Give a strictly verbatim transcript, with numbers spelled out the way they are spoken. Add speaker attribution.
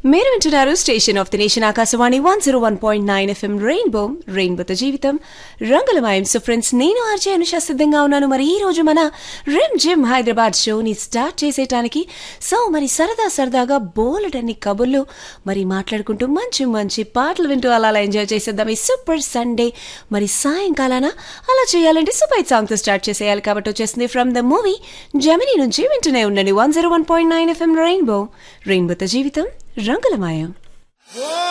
Speaker 1: మీరు వింటున్నారు station of the nation Akashvani one zero one point nine FM rainbow రెయిన్బోతో జీవితం రంగులమయం. సో ఫ్రెండ్స్, నేను ఆర్జే అనుష సిద్ధంగా ఉన్నాను. మరి ఈ రోజు మన రిమ్ జిమ్ హైదరాబాద్ షోని స్టార్ట్ చేసేయటానికి. సో మరి సరదా సరదాగా బోలెడన్ని కబుర్లు మరి మాట్లాడుకుంటూ మంచి మంచి పాటలు వింటూ అలా అలా ఎంజాయ్ చేసేద్దాం ఈ సూపర్ సండే. మరి సాయంకాలాన అలా చేయాలంటే సూపర్ సాంగ్తో స్టార్ట్ చేసేయాలి కాబట్టి వచ్చేసింది ఫ్రమ్ ద మూవీ జెమినీ నుంచి. వింటూనే ఉండండి one zero one point nine FM rainbow రెయిన్బోతో జీవితం రంగులమయం.